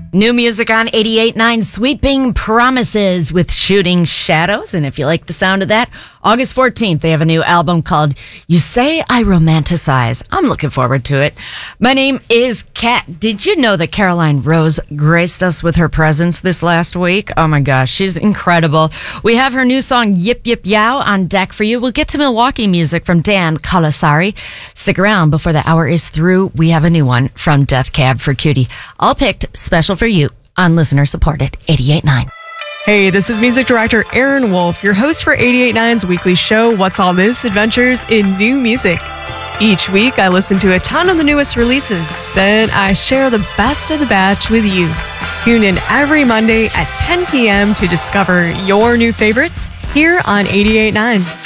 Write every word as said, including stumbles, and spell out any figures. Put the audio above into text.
New music on eighty-eight point nine, Sweeping Promises with Shooting Shadows. And if you like the sound of that, August fourteenth, they have a new album called You Say I Romanticize. I'm looking forward to it. My name is Kat. Did you know that Caroline Rose graced us with her presence this last week? Oh my gosh, she's incredible. We have her new song, Yip Yip Yow, on deck for you. We'll get to Milwaukee music from Dan Colasari. Stick around. Before the hour is through, we have a new one from Death Cab for Cutie. All picked special for you on listener supported eighty-eight point nine. Hey, this is music director Aaron Wolf, your host for eighty-eight point nine's weekly show, What's All This? Adventures in New Music. Each week, I listen to a ton of the newest releases. Then I share the best of the batch with you. Tune in every Monday at ten p.m. to discover your new favorites here on eighty-eight point nine.